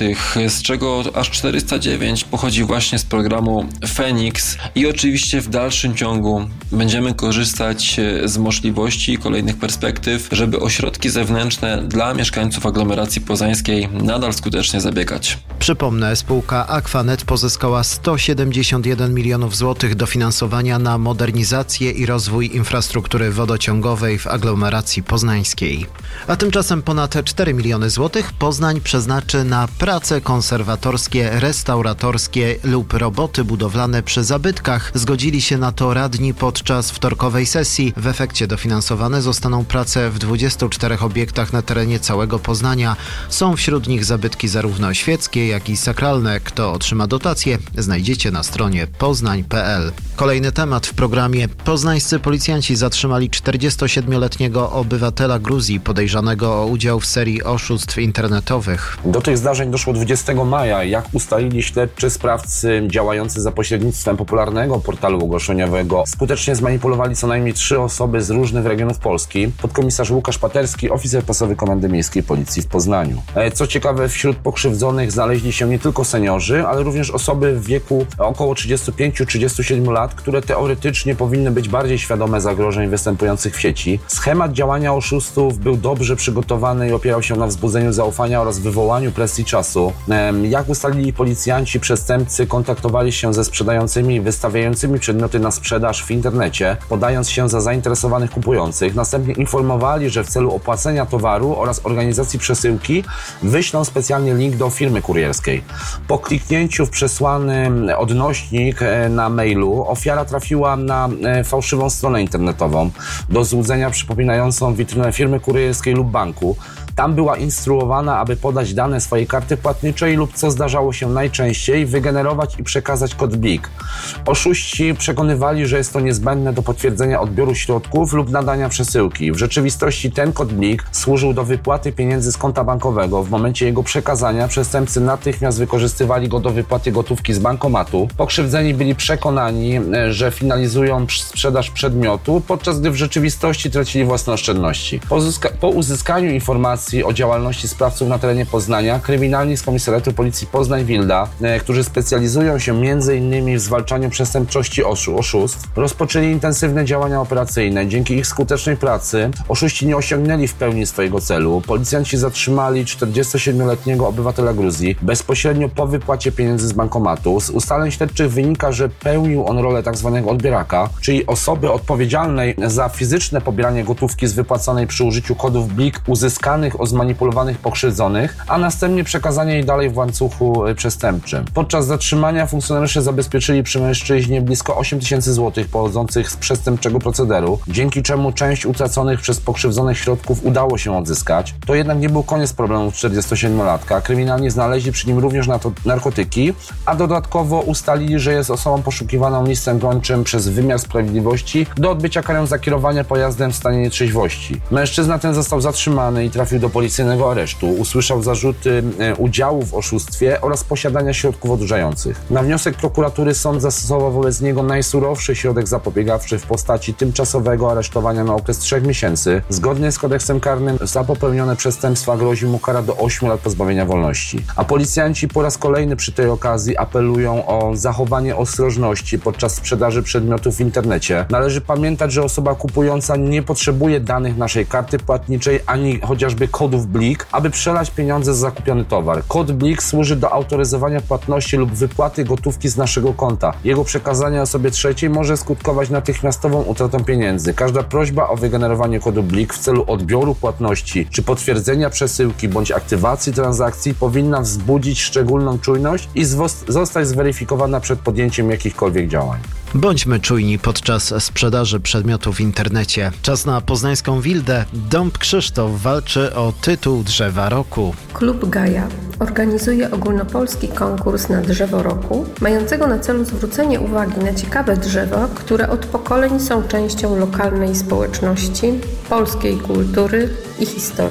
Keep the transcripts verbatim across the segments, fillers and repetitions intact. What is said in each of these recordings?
złotych, z czego aż czterysta dziewięć pochodzi właśnie z programu Feniks i oczywiście w dalszym ciągu będziemy korzystać z możliwości i kolejnych perspektyw, żeby o środki zewnętrzne dla mieszkańców aglomeracji poznańskiej nadal skutecznie zabiegać. Przypomnę, spółka Aquanet pozyskała sto siedemdziesiąt jeden milionów złotych dofinansowania na modernizację i rozwój infrastruktury wodociągowej w aglomeracji poznańskiej. A tymczasem ponad cztery miliony złotych Poznań przeznaczy na prace konserwatorskie, restauratorskie lub roboty budowlane przy zabytkach. Zgodzili się na to radni podczas wtorkowej sesji. W efekcie dofinansowane zostaną prace w dwudziestu czterech obiektach na terenie całego Poznania. Są wśród nich zabytki zarówno świeckie, jak i sakralne. Kto otrzyma dotację, znajdziecie na stronie poznań kropka p l. Kolejny temat w programie. Poznańscy policjanci zatrzymali czterdziestosiedmioletniego obywatela Gruzji podejrzanego o udział w serii oszustw internetowych. Do tych zdarzeń doszło dwudziestego maja. Jak ustalili śledczy, sprawcy działający za pośrednictwem popularnego portalu ogłoszeniowego skutecznie zmanipulowali co najmniej trzy osoby z różnych regionów Polski. Podkomisarz Łukasz Paterski, oficer pasowy Komendy Miejskiej Policji w Poznaniu. Co ciekawe, wśród pokrzywdzonych znaleźli się nie tylko seniorzy, ale również osoby w wieku około trzydziestu pięciu do trzydziestu siedmiu lat, które teoretycznie powinny być bardziej świadome zagrożeń występujących w sieci. Schemat działania oszustów był dobrze przygotowany i opierał się na wzbudzeniu zaufania oraz wywołaniu presji czasu. Jak ustalili policjanci, przestępcy kontaktowali się ze sprzedającymi i wystawiającymi przedmioty na sprzedaż w internecie, podając się za zainteresowanych kupujących. Następnie informowali, że w celu opłacenia towaru oraz organizacji przesyłki wyślą specjalnie link do firmy kurierskiej. Po kliknięciu w przesłany odnośnik na mailu ofiara trafiła na fałszywą stronę internetową, do złudzenia przypominającą witrynę firmy kurierskiej lub banku. Tam była instruowana, aby podać dane swojej karty płatniczej lub, co zdarzało się najczęściej, wygenerować i przekazać kod blik. Oszuści przekonywali, że jest to niezbędne do potwierdzenia odbioru środków lub nadania przesyłki. W rzeczywistości ten kod blik służył do wypłaty pieniędzy z konta bankowego. W momencie jego przekazania przestępcy natychmiast wykorzystywali go do wypłaty gotówki z bankomatu. Pokrzywdzeni byli przekonani, że finalizują sprzedaż przedmiotu, podczas gdy w rzeczywistości tracili własne oszczędności. Po, uzyska- po uzyskaniu informacji o działalności sprawców na terenie Poznania, kryminalni z Komisariatu Policji Poznań-Wilda, e, którzy specjalizują się między innymi w zwalczaniu przestępczości oszu- oszustw, rozpoczęli intensywne działania operacyjne. Dzięki ich skutecznej pracy oszuści nie osiągnęli w pełni swojego celu. Policjanci zatrzymali czterdziestosiedmioletniego obywatela Gruzji bezpośrednio po wypłacie pieniędzy z bankomatu. Z ustaleń śledczych wynika, że pełnił on rolę tzw. odbieraka, czyli osoby odpowiedzialnej za fizyczne pobieranie gotówki z wypłaconej przy użyciu kodów blik uzyskanych o zmanipulowanych pokrzywdzonych, a następnie przekazanie jej dalej w łańcuchu przestępczym. Podczas zatrzymania funkcjonariusze zabezpieczyli przy mężczyźnie blisko osiem tysięcy złotych pochodzących z przestępczego procederu, dzięki czemu część utraconych przez pokrzywdzonych środków udało się odzyskać. To jednak nie był koniec problemu czterdziestosiedmiolatka. Kryminalni znaleźli przy nim również narkotyki, a dodatkowo ustalili, że jest osobą poszukiwaną listem gończym przez wymiar sprawiedliwości do odbycia kary za kierowanie pojazdem w stanie nietrzeźwości. Mężczyzna ten został zatrzymany i trafił do policyjnego aresztu. Usłyszał zarzuty e, udziału w oszustwie oraz posiadania środków odurzających. Na wniosek prokuratury sąd zastosował wobec niego najsurowszy środek zapobiegawczy w postaci tymczasowego aresztowania na okres trzech miesięcy. Zgodnie z kodeksem karnym za popełnione przestępstwa grozi mu kara do ośmiu lat pozbawienia wolności. A policjanci po raz kolejny przy tej okazji apelują o zachowanie ostrożności podczas sprzedaży przedmiotów w internecie. Należy pamiętać, że osoba kupująca nie potrzebuje danych naszej karty płatniczej ani chociażby kodów blik, aby przelać pieniądze za zakupiony towar. Kod blik służy do autoryzowania płatności lub wypłaty gotówki z naszego konta. Jego przekazanie osobie trzeciej może skutkować natychmiastową utratą pieniędzy. Każda prośba o wygenerowanie kodu blik w celu odbioru płatności czy potwierdzenia przesyłki bądź aktywacji transakcji powinna wzbudzić szczególną czujność i zostać zweryfikowana przed podjęciem jakichkolwiek działań. Bądźmy czujni podczas sprzedaży przedmiotów w internecie. Czas na poznańską Wildę. Dąb Krzysztof walczy o tytuł Drzewa Roku. Klub Gaja organizuje ogólnopolski konkurs na Drzewo Roku, mającego na celu zwrócenie uwagi na ciekawe drzewa, które od pokoleń są częścią lokalnej społeczności, polskiej kultury i historii.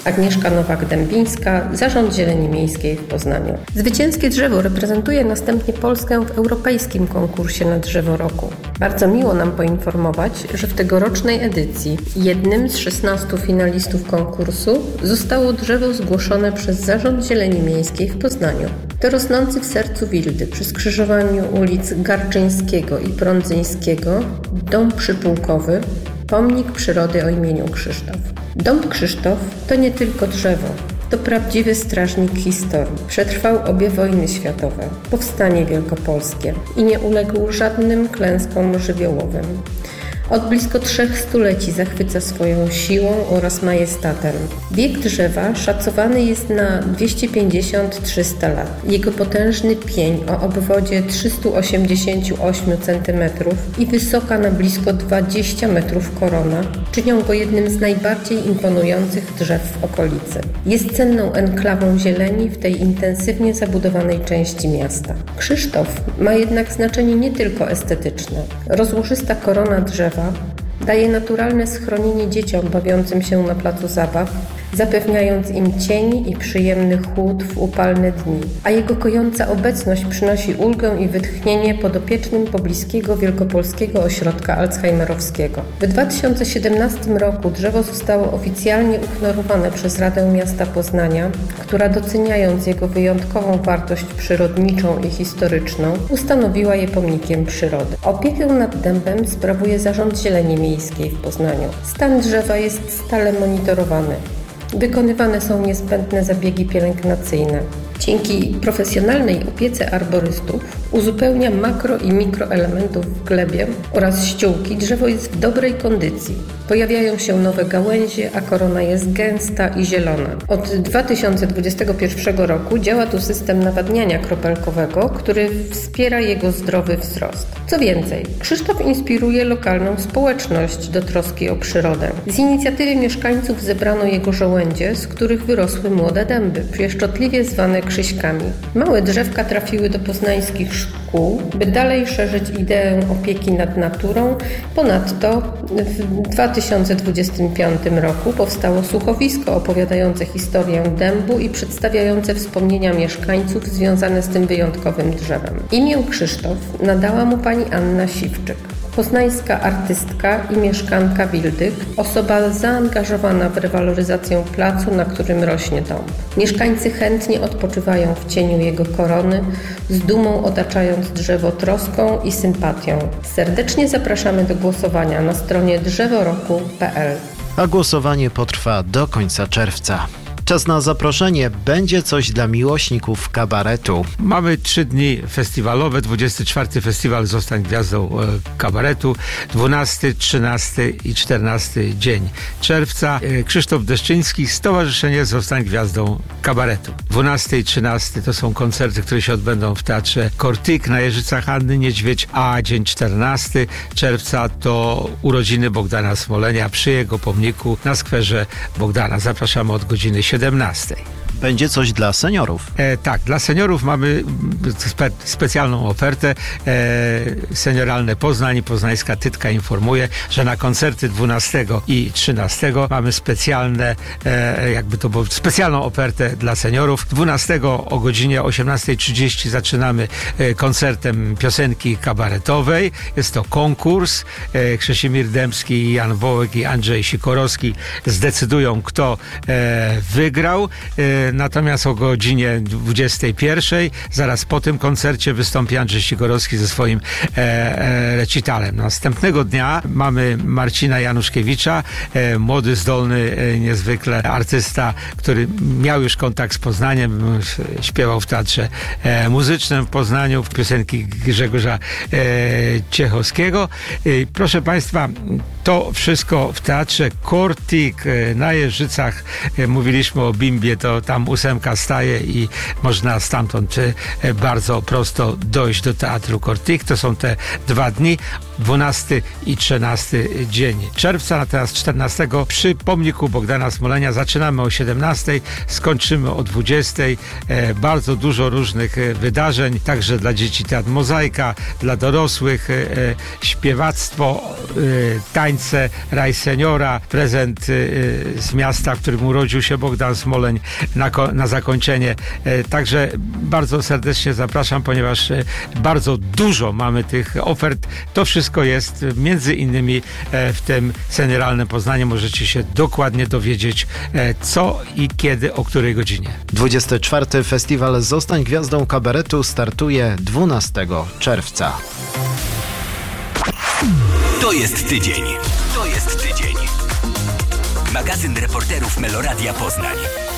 Agnieszka Nowak-Dębińska, Zarząd Zieleni Miejskiej w Poznaniu. Zwycięskie drzewo reprezentuje następnie Polskę w europejskim konkursie na drzewo roku. Bardzo miło nam poinformować, że w tegorocznej edycji jednym z szesnastu finalistów konkursu zostało drzewo zgłoszone przez Zarząd Zieleni Miejskiej w Poznaniu. To rosnący w sercu Wildy przy skrzyżowaniu ulic Garczyńskiego i Prądzyńskiego dom przypułkowy, pomnik przyrody o imieniu Krzysztof. Dom Krzysztof to nie tylko drzewo, to prawdziwy strażnik historii. Przetrwał obie wojny światowe, powstanie wielkopolskie i nie uległ żadnym klęskom żywiołowym. Od blisko trzech stuleci zachwyca swoją siłą oraz majestatem. Wiek drzewa szacowany jest na dwieście pięćdziesiąt do trzystu lat. Jego potężny pień o obwodzie trzysta osiemdziesiąt osiem centymetrów i wysoka na blisko dwadzieścia metrów korona czynią go jednym z najbardziej imponujących drzew w okolicy. Jest cenną enklawą zieleni w tej intensywnie zabudowanej części miasta. Krzysztof ma jednak znaczenie nie tylko estetyczne. Rozłożysta korona drzewa daje naturalne schronienie dzieciom bawiącym się na placu zabaw, zapewniając im cień i przyjemny chłód w upalne dni, a jego kojąca obecność przynosi ulgę i wytchnienie podopiecznym pobliskiego wielkopolskiego ośrodka alzheimerowskiego. W dwa tysiące siedemnastym roku drzewo zostało oficjalnie uhonorowane przez Radę Miasta Poznania, która doceniając jego wyjątkową wartość przyrodniczą i historyczną, ustanowiła je pomnikiem przyrody. Opiekę nad dębem sprawuje Zarząd Zieleni Miejskiej w Poznaniu. Stan drzewa jest stale monitorowany. Wykonywane są niezbędne zabiegi pielęgnacyjne. Dzięki profesjonalnej opiece arborystów uzupełnia makro i mikroelementów w glebie oraz ściółki. Drzewo jest w dobrej kondycji. Pojawiają się nowe gałęzie, a korona jest gęsta i zielona. Od dwa tysiące dwudziestego pierwszego roku działa tu system nawadniania kropelkowego, który wspiera jego zdrowy wzrost. Co więcej, Krzysztof inspiruje lokalną społeczność do troski o przyrodę. Z inicjatywy mieszkańców zebrano jego żołędzie, z których wyrosły młode dęby, pieszczotliwie zwane krzyśkami. Małe drzewka trafiły do poznańskich szkół, by dalej szerzyć ideę opieki nad naturą. Ponadto w dwa tysiące dwudziestym piątym roku powstało słuchowisko opowiadające historię dębu i przedstawiające wspomnienia mieszkańców związane z tym wyjątkowym drzewem. Imię Krzysztof nadała mu pani Anna Siwczyk. Poznańska artystka i mieszkanka Wildy, osoba zaangażowana w rewaloryzację placu, na którym rośnie dąb. Mieszkańcy chętnie odpoczywają w cieniu jego korony, z dumą otaczając drzewo troską i sympatią. Serdecznie zapraszamy do głosowania na stronie drzeworoku kropka p l. A głosowanie potrwa do końca czerwca. Czas na zaproszenie. Będzie coś dla miłośników kabaretu. Mamy trzy dni festiwalowe. dwudziesty czwarty festiwal Zostań Gwiazdą e, kabaretu. dwunasty, trzynasty i czternasty dzień czerwca. E, Krzysztof Deszczyński, Stowarzyszenie Zostań Gwiazdą kabaretu. dwunasty i trzynasty to są koncerty, które się odbędą w Teatrze Kortyk na Jeżycach Anny Niedźwiedź, a dzień czternasty czerwca to urodziny Bogdana Smolenia przy jego pomniku na skwerze Bogdana. Zapraszamy od godziny siedemnastej. Będzie coś dla seniorów. E, tak, dla seniorów mamy spe, specjalną ofertę. E, Senioralne Poznań, Poznańska Tytka informuje, że na koncerty dwunastego i trzynastego mamy specjalne, e, jakby to było, specjalną ofertę dla seniorów. dwunastego o godzinie osiemnastej trzydzieści zaczynamy e, koncertem piosenki kabaretowej. Jest to konkurs. E, Krzesimir Dębski, Jan Wołek i Andrzej Sikorowski zdecydują, kto e, wygrał. E, Natomiast o godzinie dwudziestej pierwszej, zaraz po tym koncercie, wystąpi Andrzej Sikorowski ze swoim e, e, recitalem. Następnego dnia mamy Marcina Januszkiewicza, e, młody, zdolny, e, niezwykle artysta, który miał już kontakt z Poznaniem, śpiewał w Teatrze e, Muzycznym w Poznaniu, piosenki Grzegorza e, Ciechowskiego. E, proszę Państwa, to wszystko w Teatrze Kortyk e, na Jeżycach. E, mówiliśmy o Bimbie, to tam ósemka staje i można stamtąd bardzo prosto dojść do Teatru Kortyk. To są te dwa dni. dwunasty i trzynasty dzień czerwca. Natomiast czternastego przy pomniku Bogdana Smolenia zaczynamy o siedemnastej, skończymy o dwudziestej. E, bardzo dużo różnych e, wydarzeń, także dla dzieci teatr Mozaika, dla dorosłych e, śpiewactwo, e, tańce, raj seniora, prezent e, z miasta, w którym urodził się Bogdan Smoleń na, na zakończenie. E, także bardzo serdecznie zapraszam, ponieważ e, bardzo dużo mamy tych ofert. To wszystko jest między innymi e, w tym Senioralnym Poznaniu. Możecie się dokładnie dowiedzieć, e, co i kiedy, o której godzinie. dwudziesty czwarty Festiwal Zostań Gwiazdą Kabaretu startuje dwunastego czerwca. To jest tydzień. To jest tydzień. Magazyn reporterów Meloradia Poznań.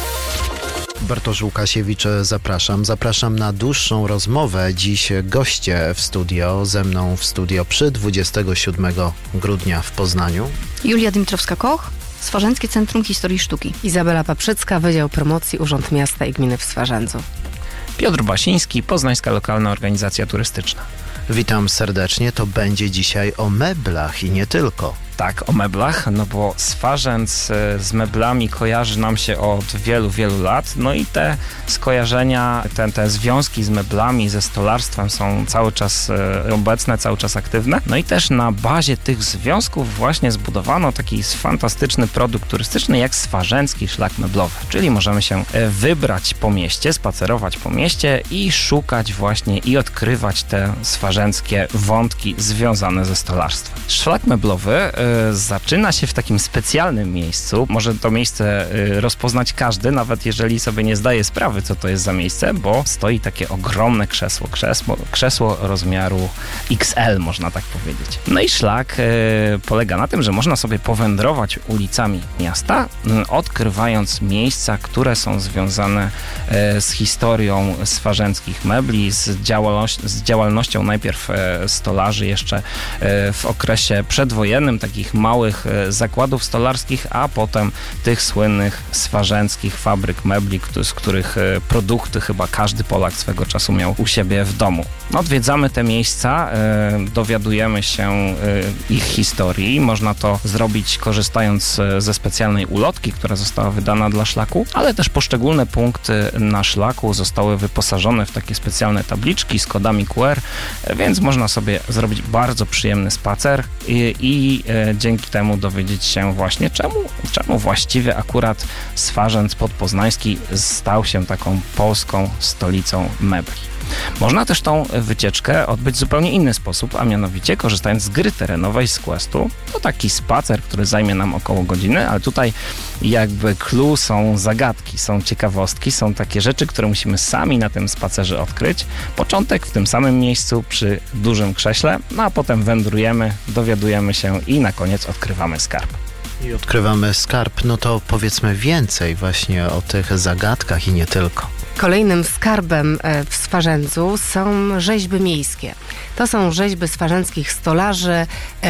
Bartosz Łukasiewicz, zapraszam. Zapraszam na dłuższą rozmowę. Dziś goście w studio, ze mną w studio przy dwudziestego siódmego grudnia w Poznaniu. Julia Dimitrowska-Koch, Swarzędzkie Centrum Historii i Sztuki. Izabela Paprzycka, Wydział Promocji, Urząd Miasta i Gminy w Swarzędzu. Piotr Basiński, Poznańska Lokalna Organizacja Turystyczna. Witam serdecznie. To będzie dzisiaj o meblach i nie tylko. Tak, o meblach, no bo Swarzędz z meblami kojarzy nam się od wielu, wielu lat. No i te skojarzenia, te, te związki z meblami, ze stolarstwem są cały czas obecne, cały czas aktywne. No i też na bazie tych związków właśnie zbudowano taki fantastyczny produkt turystyczny jak Swarzędzki Szlak Meblowy. Czyli możemy się wybrać po mieście, spacerować po mieście i szukać właśnie i odkrywać te swarzędzkie wątki związane ze stolarstwem. Szlak meblowy zaczyna się w takim specjalnym miejscu. Może to miejsce rozpoznać każdy, nawet jeżeli sobie nie zdaje sprawy, co to jest za miejsce, bo stoi takie ogromne krzesło. Krzesło, krzesło rozmiaru X L, można tak powiedzieć. No i szlak polega na tym, że można sobie powędrować ulicami miasta, odkrywając miejsca, które są związane z historią swarzędzkich mebli, z, działalność, z działalnością najpierw stolarzy jeszcze w okresie przedwojennym, takich małych zakładów stolarskich, a potem tych słynnych swarzędzkich fabryk mebli, z których produkty chyba każdy Polak swego czasu miał u siebie w domu. Odwiedzamy te miejsca, dowiadujemy się ich historii. Można to zrobić korzystając ze specjalnej ulotki, która została wydana dla szlaku, ale też poszczególne punkty na szlaku zostały wyposażone w takie specjalne tabliczki z kodami Q R, więc można sobie zrobić bardzo przyjemny spacer i, i e, dzięki temu dowiedzieć się właśnie, czemu, czemu właściwie akurat Swarzędz Podpoznański stał się taką polską stolicą mebli. Można też tą wycieczkę odbyć w zupełnie inny sposób, a mianowicie korzystając z gry terenowej z Questu. To taki spacer, który zajmie nam około godziny, ale tutaj jakby clue są zagadki, są ciekawostki, są takie rzeczy, które musimy sami na tym spacerze odkryć. Początek w tym samym miejscu przy dużym krześle, no a potem wędrujemy, dowiadujemy się i na koniec odkrywamy skarb. I odkrywamy skarb, no to powiedzmy więcej właśnie o tych zagadkach i nie tylko. Kolejnym skarbem w Swarzędzu są rzeźby miejskie. To są rzeźby swarzędzkich stolarzy,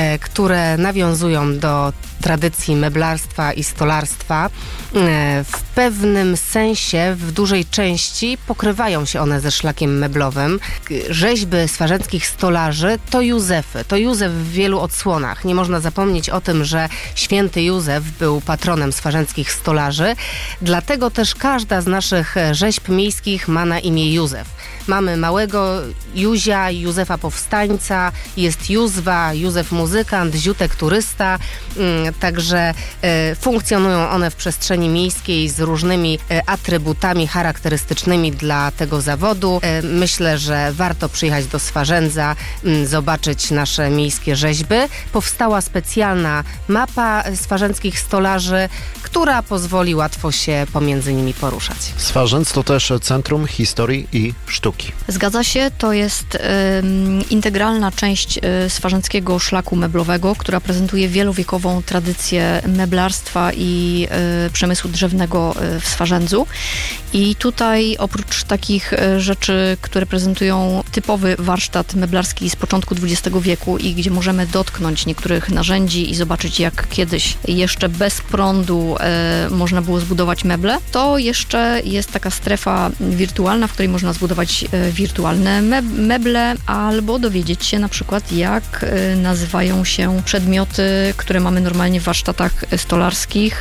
które nawiązują do tradycji meblarstwa i stolarstwa. W pewnym sensie, w dużej części pokrywają się one ze szlakiem meblowym. Rzeźby swarzędzkich stolarzy to Józefy. To Józef w wielu odsłonach. Nie można zapomnieć o tym, że święty Józef był patronem swarzędzkich stolarzy. Dlatego też każda z naszych rzeźb miejskich ma na imię Józef. Mamy małego Józia, Józefa Powstańca, jest Józwa, Józef Muzykant, Ziutek Turysta, także funkcjonują one w przestrzeni miejskiej z różnymi atrybutami charakterystycznymi dla tego zawodu. Myślę, że warto przyjechać do Swarzędza, zobaczyć nasze miejskie rzeźby. Powstała specjalna mapa swarzędzkich stolarzy, która pozwoli łatwo się pomiędzy nimi poruszać. Swarzędz to też Centrum Historii i Sztuki. Zgadza się, to jest y, integralna część y, Swarzędzkiego Szlaku Meblowego, która prezentuje wielowiekową tradycję meblarstwa i y, przemysłu drzewnego y, w Swarzędzu. I tutaj oprócz takich y, rzeczy, które prezentują typowy warsztat meblarski z początku dwudziestego wieku i gdzie możemy dotknąć niektórych narzędzi i zobaczyć, jak kiedyś jeszcze bez prądu y, można było zbudować meble, to jeszcze jest taka strefa wirtualna, w której można zbudować kupować wirtualne meble albo dowiedzieć się na przykład, jak nazywają się przedmioty, które mamy normalnie w warsztatach stolarskich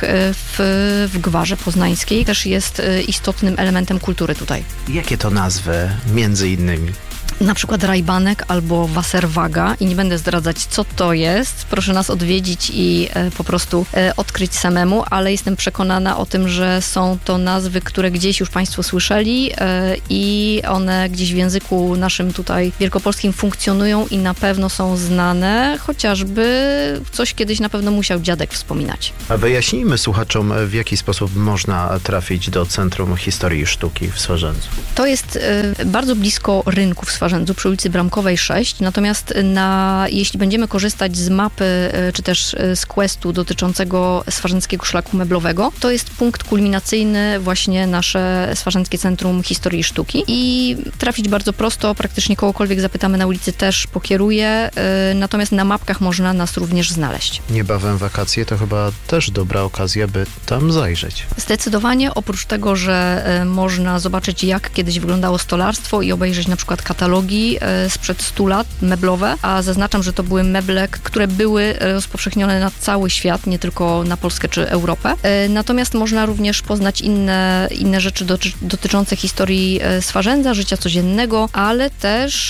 w, w Gwarze Poznańskiej. Też jest istotnym elementem kultury tutaj. Jakie to nazwy między innymi? Na przykład rajbanek albo wasserwaga i nie będę zdradzać, co to jest. Proszę nas odwiedzić i e, po prostu e, odkryć samemu, ale jestem przekonana o tym, że są to nazwy, które gdzieś już Państwo słyszeli e, i one gdzieś w języku naszym tutaj wielkopolskim funkcjonują i na pewno są znane, chociażby coś kiedyś na pewno musiał dziadek wspominać. A wyjaśnijmy słuchaczom, w jaki sposób można trafić do Centrum Historii i Sztuki w Swarzędzu. To jest e, bardzo blisko rynku w Swarzędzu, przy ulicy Bramkowej sześć, natomiast na, jeśli będziemy korzystać z mapy, czy też z questu dotyczącego Swarzędzkiego Szlaku Meblowego, to jest punkt kulminacyjny właśnie nasze Swarzędzkie Centrum Historii i Sztuki i trafić bardzo prosto, praktycznie kogokolwiek zapytamy na ulicy też pokieruje, natomiast na mapkach można nas również znaleźć. Niebawem wakacje, to chyba też dobra okazja, by tam zajrzeć. Zdecydowanie, oprócz tego, że można zobaczyć, jak kiedyś wyglądało stolarstwo i obejrzeć na przykład katalogi sprzed stu lat, meblowe, a zaznaczam, że to były meble, które były rozpowszechnione na cały świat, nie tylko na Polskę czy Europę. Natomiast można również poznać inne, inne rzeczy doty- dotyczące historii Swarzędza, życia codziennego, ale też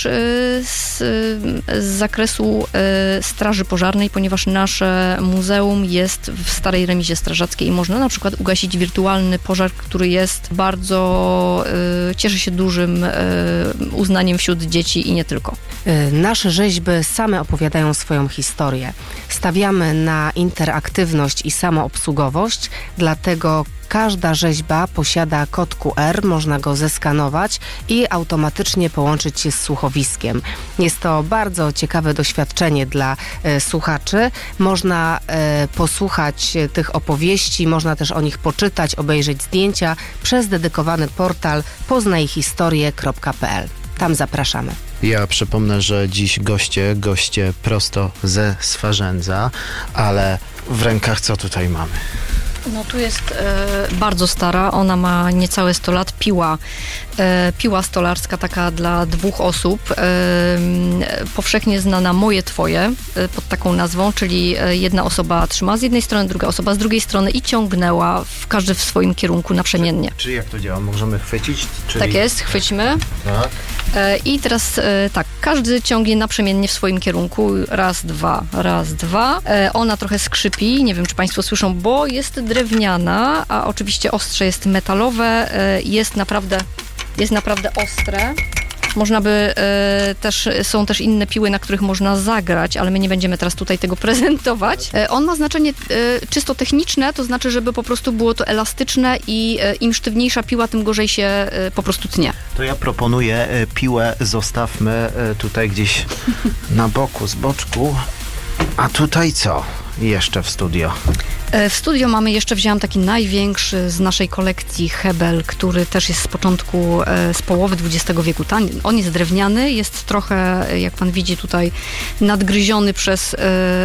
z, z zakresu Straży Pożarnej, ponieważ nasze muzeum jest w starej remizie strażackiej i można na przykład ugasić wirtualny pożar, który jest bardzo, cieszy się dużym uznaniem wśród dzieci i nie tylko. Nasze rzeźby same opowiadają swoją historię. Stawiamy na interaktywność i samoobsługowość, dlatego każda rzeźba posiada kod Q R, można go zeskanować i automatycznie połączyć się z słuchowiskiem. Jest to bardzo ciekawe doświadczenie dla e, słuchaczy. Można e, posłuchać tych opowieści, można też o nich poczytać, obejrzeć zdjęcia przez dedykowany portal poznajhistorie kropka p l. Tam zapraszamy. Ja przypomnę, że dziś goście, goście prosto ze Swarzędza, ale w rękach co tutaj mamy? No tu jest e, bardzo stara, ona ma niecałe sto lat, piła, e, piła stolarska taka dla dwóch osób, e, powszechnie znana Moje Twoje e, pod taką nazwą, czyli jedna osoba trzyma z jednej strony, druga osoba z drugiej strony i ciągnęła w każdy w swoim kierunku naprzemiennie. Czy, czy jak to działa? Możemy chwycić? Czyli... Tak jest, chwyćmy. Tak. E, I teraz e, tak, każdy ciągnie naprzemiennie w swoim kierunku, raz, dwa, raz, dwa. E, ona trochę skrzypi, nie wiem czy Państwo słyszą, bo jest drewniana, a oczywiście ostrze jest metalowe, jest naprawdę, jest naprawdę ostre. Można by e, też, są też inne piły, na których można zagrać, ale my nie będziemy teraz tutaj tego prezentować. E, on ma znaczenie e, czysto techniczne, to znaczy, żeby po prostu było to elastyczne i e, im sztywniejsza piła, tym gorzej się e, po prostu tnie. To ja proponuję e, piłę zostawmy e, tutaj gdzieś na boku, z boczku. A tutaj co? Jeszcze w studio. W studio mamy jeszcze, wzięłam taki największy z naszej kolekcji hebel, który też jest z początku, z połowy dwudziestego wieku. On jest drewniany, jest trochę, jak pan widzi tutaj, nadgryziony przez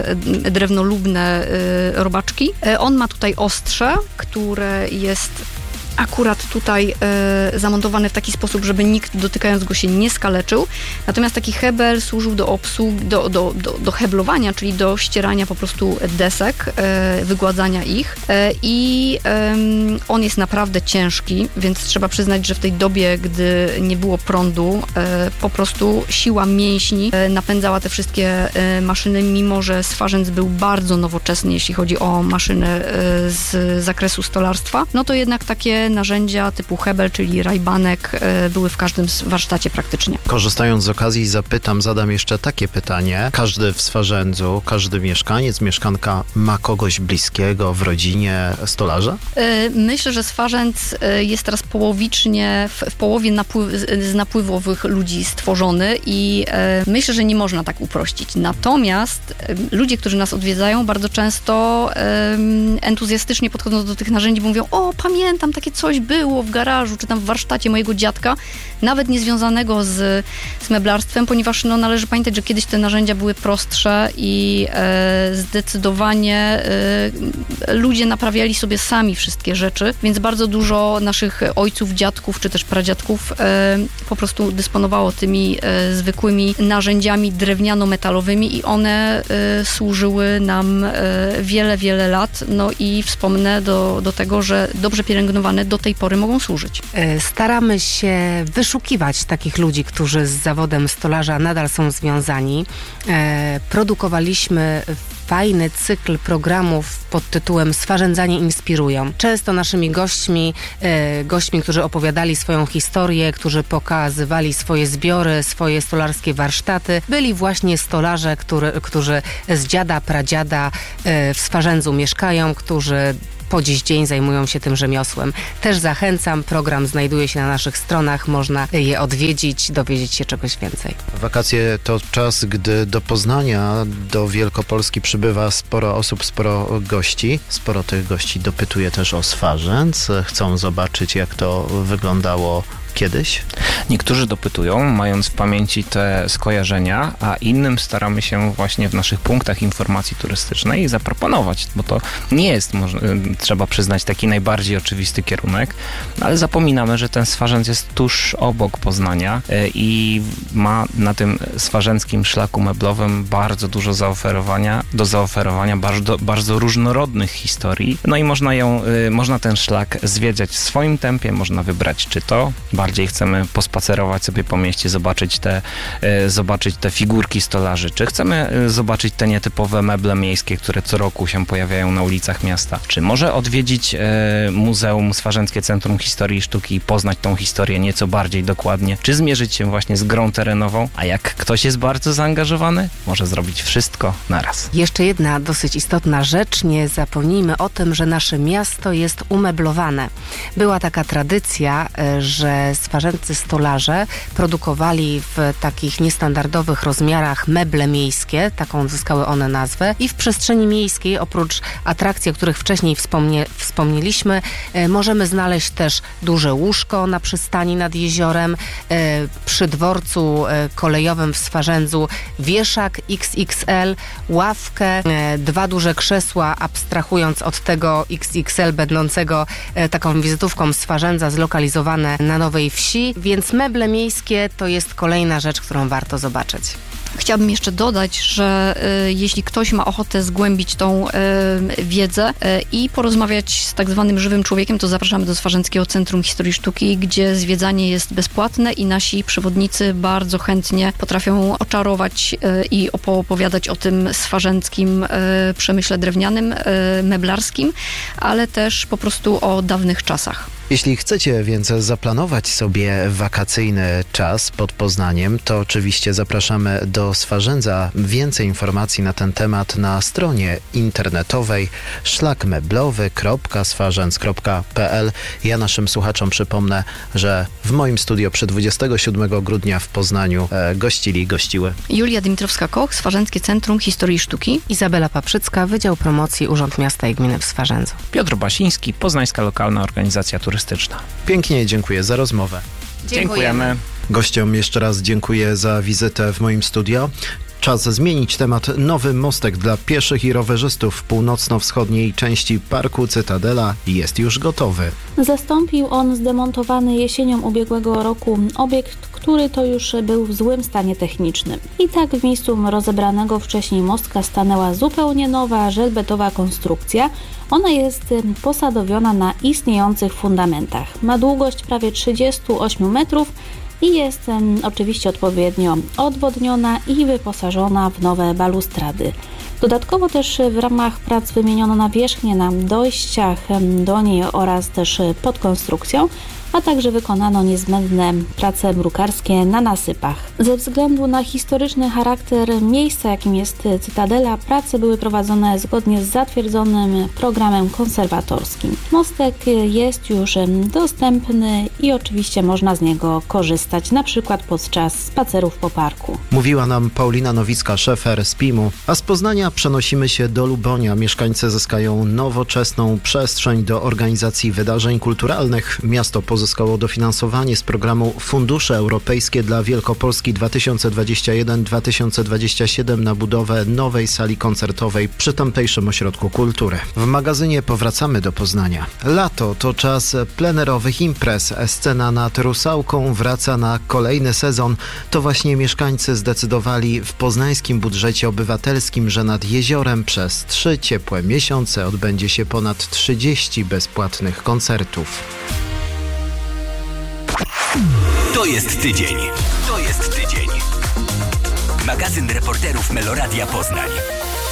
drewnolubne robaczki. On ma tutaj ostrze, które jest akurat tutaj e, zamontowany w taki sposób, żeby nikt dotykając go się nie skaleczył. Natomiast taki hebel służył do obsług, do, do, do, do heblowania, czyli do ścierania po prostu desek, e, wygładzania ich. E, I e, on jest naprawdę ciężki, więc trzeba przyznać, że w tej dobie, gdy nie było prądu, e, po prostu siła mięśni e, napędzała te wszystkie e, maszyny, mimo że Swarzędz był bardzo nowoczesny, jeśli chodzi o maszyny e, z zakresu stolarstwa, no to jednak takie narzędzia typu hebel, czyli rajbanek były w każdym warsztacie praktycznie. Korzystając z okazji zapytam, zadam jeszcze takie pytanie. Każdy w Swarzędzu, każdy mieszkaniec, mieszkanka ma kogoś bliskiego w rodzinie stolarza? Myślę, że Swarzędz jest teraz połowicznie, w, w połowie napływ, z napływowych ludzi stworzony i myślę, że nie można tak uprościć. Natomiast ludzie, którzy nas odwiedzają, bardzo często entuzjastycznie podchodzą do tych narzędzi, mówią: o, pamiętam takie coś było w garażu, czy tam w warsztacie mojego dziadka, nawet niezwiązanego z, z meblarstwem, ponieważ no, należy pamiętać, że kiedyś te narzędzia były prostsze i e, zdecydowanie e, ludzie naprawiali sobie sami wszystkie rzeczy, więc bardzo dużo naszych ojców, dziadków, czy też pradziadków e, po prostu dysponowało tymi e, zwykłymi narzędziami drewniano-metalowymi i one e, służyły nam e, wiele, wiele lat, no i wspomnę do, do tego, że dobrze pielęgnowane do tej pory mogą służyć. Staramy się wyszukiwać takich ludzi, którzy z zawodem stolarza nadal są związani. E, produkowaliśmy fajny cykl programów pod tytułem Swarzędzanie inspirują. Często naszymi gośćmi, e, gośćmi, którzy opowiadali swoją historię, którzy pokazywali swoje zbiory, swoje stolarskie warsztaty, byli właśnie stolarze, który, którzy z dziada, pradziada e, w Swarzędzu mieszkają, którzy po dziś dzień zajmują się tym rzemiosłem. Też zachęcam, program znajduje się na naszych stronach, można je odwiedzić, dowiedzieć się czegoś więcej. Wakacje to czas, gdy do Poznania, do Wielkopolski przybywa sporo osób, sporo gości. Sporo tych gości dopytuje też o Swarzędz, chcą zobaczyć, jak to wyglądało kiedyś? Niektórzy dopytują, mając w pamięci te skojarzenia, a innym staramy się właśnie w naszych punktach informacji turystycznej zaproponować, bo to nie jest, może, trzeba przyznać, taki najbardziej oczywisty kierunek, ale zapominamy, że ten Swarzędz jest tuż obok Poznania i ma na tym swarzędzkim szlaku meblowym bardzo dużo zaoferowania, do zaoferowania bardzo, bardzo różnorodnych historii. No i można ją, można ten szlak zwiedzać w swoim tempie, można wybrać czy to bardziej chcemy pospacerować sobie po mieście, zobaczyć te, e, zobaczyć te figurki stolarzy, czy chcemy e, zobaczyć te nietypowe meble miejskie, które co roku się pojawiają na ulicach miasta, czy może odwiedzić e, Muzeum Swarzędzkie Centrum Historii i Sztuki i poznać tą historię nieco bardziej dokładnie, czy zmierzyć się właśnie z grą terenową, a jak ktoś jest bardzo zaangażowany, może zrobić wszystko naraz. Jeszcze jedna dosyć istotna rzecz, nie zapomnijmy o tym, że nasze miasto jest umeblowane. Była taka tradycja, że swarzędcy stolarze produkowali w takich niestandardowych rozmiarach meble miejskie, taką zyskały one nazwę, i w przestrzeni miejskiej, oprócz atrakcji, o których wcześniej wspomnie, wspomnieliśmy, e, możemy znaleźć też duże łóżko na przystani nad jeziorem, e, przy dworcu e, kolejowym w Swarzędzu wieszak X X L, ławkę, e, dwa duże krzesła, abstrahując od tego X X L będącego e, taką wizytówką Swarzędza, zlokalizowane na Nowej Wsi, więc meble miejskie to jest kolejna rzecz, którą warto zobaczyć. Chciałabym jeszcze dodać, że y, jeśli ktoś ma ochotę zgłębić tą y, wiedzę y, i porozmawiać z tak zwanym żywym człowiekiem, to zapraszamy do Swarzędzkiego Centrum Historii i Sztuki, gdzie zwiedzanie jest bezpłatne i nasi przewodnicy bardzo chętnie potrafią oczarować y, i opowiadać o tym swarzędzkim y, przemyśle drewnianym, y, meblarskim, ale też po prostu o dawnych czasach. Jeśli chcecie więc zaplanować sobie wakacyjny czas pod Poznaniem, to oczywiście zapraszamy do Swarzędza. Więcej informacji na ten temat na stronie internetowej szlak meblowy kropka swarzędz kropka p l. Ja naszym słuchaczom przypomnę, że w moim studio przy dwudziestego siódmego grudnia w Poznaniu e, gościli, gościły Julia Dymitrowska-Koch, Swarzędzkie Centrum Historii i Sztuki. Izabela Paprzycka, Wydział Promocji Urząd Miasta i Gminy w Swarzędzu. Piotr Basiński, Poznańska Lokalna Organizacja Turystyczna. Pięknie dziękuję za rozmowę. Dziękujemy. Gościom jeszcze raz dziękuję za wizytę w moim studio. Czas zmienić temat. Nowy mostek dla pieszych i rowerzystów w północno-wschodniej części Parku Cytadela jest już gotowy. Zastąpił on zdemontowany jesienią ubiegłego roku obiekt, który to już był w złym stanie technicznym. I tak w miejscu rozebranego wcześniej mostka stanęła zupełnie nowa, żelbetowa konstrukcja. Ona jest posadowiona na istniejących fundamentach. Ma długość prawie trzydzieści osiem metrów i jest um, oczywiście odpowiednio odwodniona i wyposażona w nowe balustrady. Dodatkowo też w ramach prac wymieniono nawierzchnię na dojściach do niej oraz też pod konstrukcją, a także wykonano niezbędne prace brukarskie na nasypach. Ze względu na historyczny charakter miejsca, jakim jest Cytadela, prace były prowadzone zgodnie z zatwierdzonym programem konserwatorskim. Mostek jest już dostępny i oczywiście można z niego korzystać, na przykład podczas spacerów po parku. Mówiła nam Paulina Nowicka-Szefer z P I M-u, a z Poznania przenosimy się do Lubonia. Mieszkańcy zyskają nowoczesną przestrzeń do organizacji wydarzeń kulturalnych. Miasto pozyskało dofinansowanie z programu Fundusze Europejskie dla Wielkopolski dwa tysiące dwudziesty pierwszy do dwa tysiące dwudziestego siódmego na budowę nowej sali koncertowej przy tamtejszym ośrodku kultury. W magazynie powracamy do Poznania. Lato to czas plenerowych imprez. Scena nad Rusałką wraca na kolejny sezon. To właśnie mieszkańcy zdecydowali w poznańskim budżecie obywatelskim, że nad jeziorem przez trzy ciepłe miesiące odbędzie się ponad trzydzieści bezpłatnych koncertów. To jest tydzień. To jest tydzień. Magazyn reporterów Meloradia Poznań.